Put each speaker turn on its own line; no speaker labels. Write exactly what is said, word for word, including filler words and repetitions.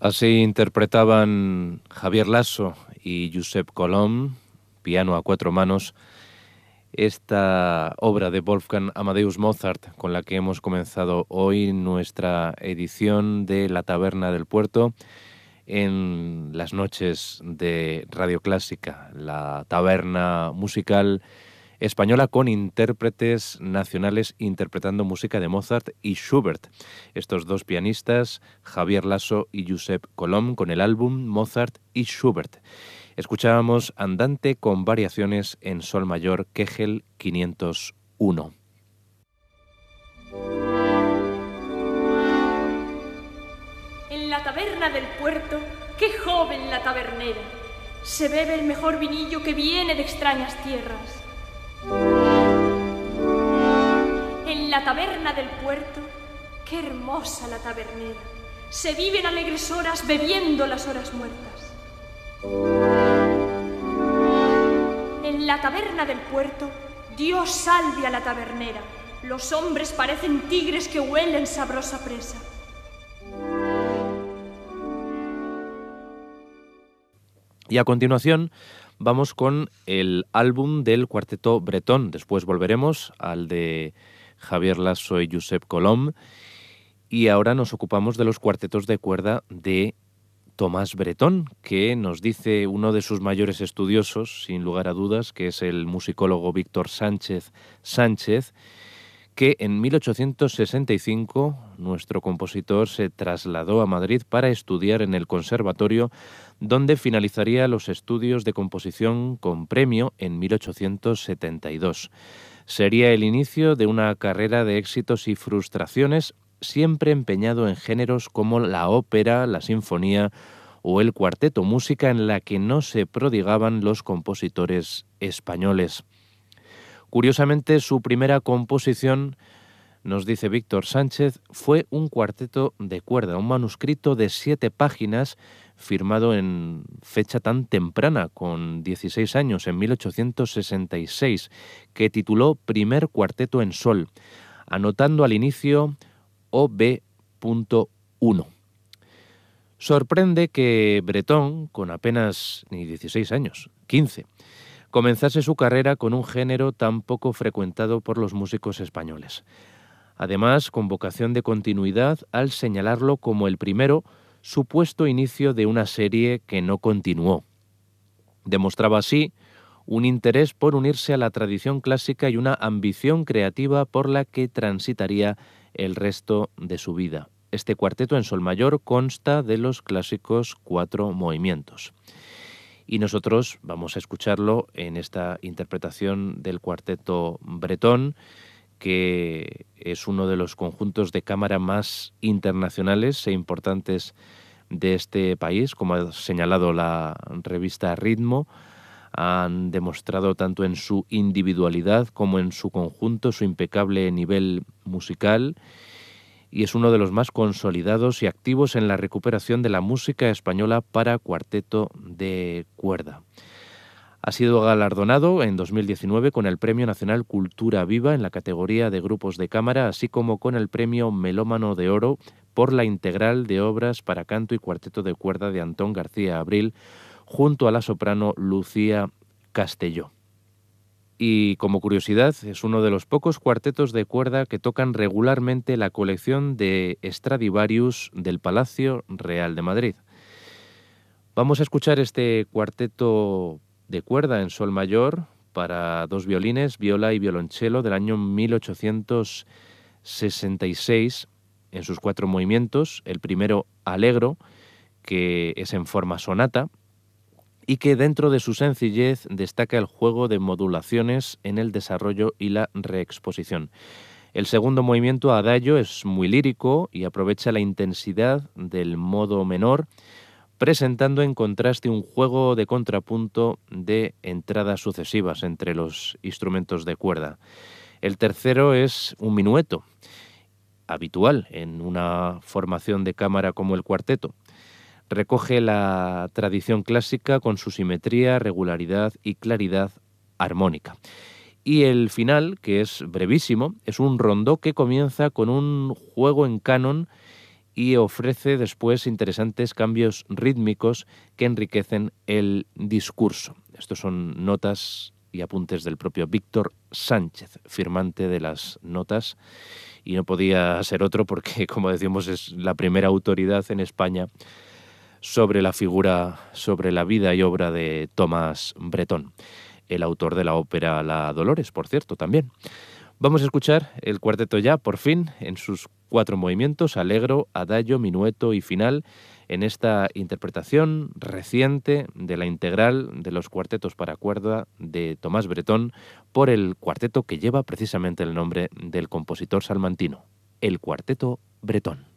Así interpretaban Javier Lasso y Josep Colom, piano a cuatro manos, esta obra de Wolfgang Amadeus Mozart con la que hemos comenzado hoy nuestra edición de La Taberna del Puerto en las noches de Radio Clásica, la taberna musical española con intérpretes nacionales interpretando música de Mozart y Schubert. Estos dos pianistas, Javier Lasso y Josep Colom, con el álbum Mozart y Schubert. Escuchábamos Andante con variaciones en sol mayor, Kegel quinientos uno.
En la taberna del puerto, qué joven la tabernera. Se bebe el mejor vinillo que viene de extrañas tierras. En la taberna del puerto, qué hermosa la tabernera. Se viven alegres horas bebiendo las horas muertas. En la taberna del puerto, Dios salve a la tabernera. Los hombres parecen tigres que huelen sabrosa presa.
Y a continuación vamos con el álbum del cuarteto bretón. Después volveremos al de Javier Lasso y Josep Colom. Y ahora nos ocupamos de los cuartetos de cuerda de Tomás Bretón, que nos dice uno de sus mayores estudiosos, sin lugar a dudas, que es el musicólogo Víctor Sánchez Sánchez, que en mil ochocientos sesenta y cinco nuestro compositor se trasladó a Madrid para estudiar en el conservatorio, donde finalizaría los estudios de composición con premio en mil ochocientos setenta y dos. Sería el inicio de una carrera de éxitos y frustraciones, siempre empeñado en géneros como la ópera, la sinfonía o el cuarteto, música en la que no se prodigaban los compositores españoles. Curiosamente, su primera composición, nos dice Víctor Sánchez, fue un cuarteto de cuerda, un manuscrito de siete páginas firmado en fecha tan temprana, con dieciséis años, en mil ochocientos sesenta y seis, que tituló Primer Cuarteto en Sol, anotando al inicio O B uno. Sorprende que Bretón, con apenas ni dieciséis años, quince, comenzase su carrera con un género tan poco frecuentado por los músicos españoles. Además, con vocación de continuidad al señalarlo como el primero supuesto inicio de una serie que no continuó. Demostraba así un interés por unirse a la tradición clásica y una ambición creativa por la que transitaría el resto de su vida. Este cuarteto en sol mayor consta de los clásicos cuatro movimientos. Y nosotros vamos a escucharlo en esta interpretación del cuarteto bretón, que es uno de los conjuntos de cámara más internacionales e importantes de este país, como ha señalado la revista Ritmo. Han demostrado tanto en su individualidad como en su conjunto su impecable nivel musical, y es uno de los más consolidados y activos en la recuperación de la música española para cuarteto de cuerda. Ha sido galardonado en dos mil diecinueve con el Premio Nacional Cultura Viva en la categoría de grupos de cámara, así como con el Premio Melómano de Oro por la integral de obras para canto y cuarteto de cuerda de Antón García Abril, junto a la soprano Lucía Castelló. Y como curiosidad, es uno de los pocos cuartetos de cuerda que tocan regularmente la colección de Stradivarius del Palacio Real de Madrid. Vamos a escuchar este cuarteto de cuerda en sol mayor para dos violines, viola y violonchelo del año mil ochocientos sesenta y seis en sus cuatro movimientos. El primero, Allegro, que es en forma sonata, y que dentro de su sencillez destaca el juego de modulaciones en el desarrollo y la reexposición. El segundo movimiento, Adagio, es muy lírico y aprovecha la intensidad del modo menor, presentando en contraste un juego de contrapunto de entradas sucesivas entre los instrumentos de cuerda. El tercero es un minueto, habitual en una formación de cámara como el cuarteto. Recoge la tradición clásica con su simetría, regularidad y claridad armónica. Y el final, que es brevísimo, es un rondó que comienza con un juego en canon y ofrece después interesantes cambios rítmicos que enriquecen el discurso. Estos son notas y apuntes del propio Víctor Sánchez, firmante de las notas, y no podía ser otro porque, como decimos, es la primera autoridad en España sobre la figura, sobre la vida y obra de Tomás Bretón, el autor de la ópera La Dolores, por cierto, también. Vamos a escuchar el cuarteto ya, por fin, en sus cuatro movimientos, allegro, adagio, minueto y final, en esta interpretación reciente de la integral de los cuartetos para cuerda de Tomás Bretón por el cuarteto que lleva precisamente el nombre del compositor salmantino, el Cuarteto Bretón.